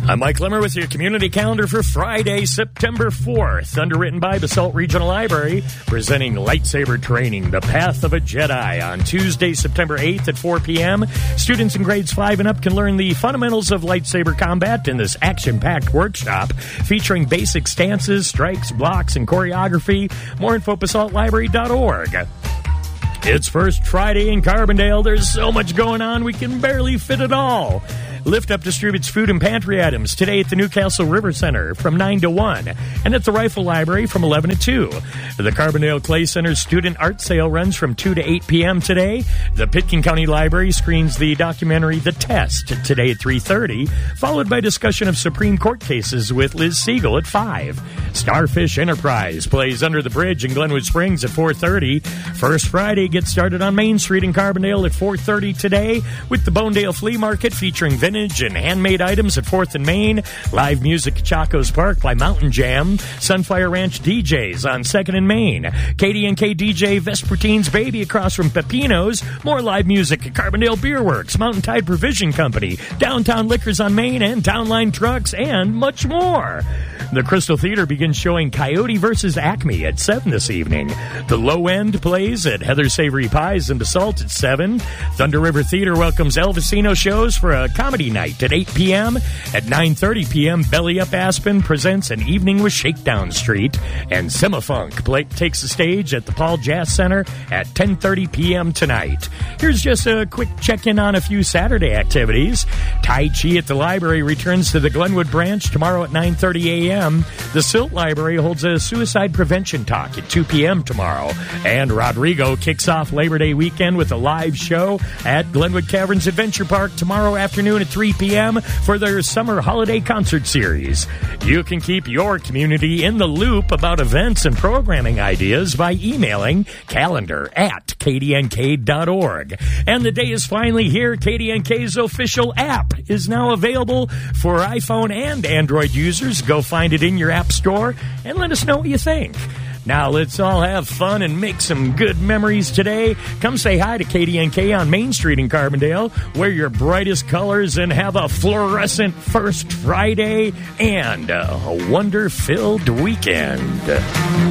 I'm Mike Limmer with your community calendar for Friday, September 4th. Underwritten by Basalt Regional Library, presenting lightsaber training, The Path of a Jedi, on Tuesday, September 8th at 4 p.m. Students in grades 5 and up can learn the fundamentals of lightsaber combat in this action-packed workshop featuring basic stances, strikes, blocks, and choreography. More info at basaltlibrary.org. It's First Friday in Carbondale. There's so much going on, we can barely fit it all. Lift Up distributes food and pantry items today at the Newcastle River Center from 9 to 1 and at the Rifle Library from 11 to 2. The Carbondale Clay Center's student art sale runs from 2 to 8 p.m. today. The Pitkin County Library screens the documentary The Test today at 3:30, followed by discussion of Supreme Court cases with Liz Siegel at 5. Starfish Enterprise plays Under the Bridge in Glenwood Springs at 4:30. First Friday gets started on Main Street in Carbondale at 4:30 today with the Bonedale Flea Market featuring vintage and handmade items at 4th and Main. Live music at Chaco's Park by Mountain Jam. Sunfire Ranch DJs on 2nd and Main. KDNK DJ Vespertine's Baby across from Pepino's. More live music at Carbondale Beer Works, Mountain Tide Provision Company, Downtown Liquors on Main, and Downline Trucks, and much more. The Crystal Theater begins showing Coyote vs. Acme at 7 this evening. The Low End plays at Heather's Savory Pies in Basalt at 7. Thunder River Theater welcomes Elvisino shows for a comedy night at 8 p.m. At 9:30 p.m., Belly Up Aspen presents An Evening with Shakedown Street. And Simafunk takes the stage at the Paul Jazz Center at 10:30 p.m. tonight. Here's just a quick check-in on a few Saturday activities. Tai Chi at the library returns to the Glenwood branch tomorrow at 9:30 a.m. The Silt Library holds a suicide prevention talk at 2 p.m. tomorrow. And Rodrigo kicks off Labor Day weekend with a live show at Glenwood Caverns Adventure Park tomorrow afternoon at 3 p.m. for their summer holiday concert series. You can keep your community in the loop about events and programming ideas by emailing calendar@kdnk.org. And the day is finally here. KDNK's official app is now available for iPhone and Android users. Go find it in your app store and let us know what you think. Now let's all have fun and make some good memories today. Come say hi to KDNK on Main Street in Carbondale. Wear your brightest colors and have a fluorescent First Friday and a wonder-filled weekend.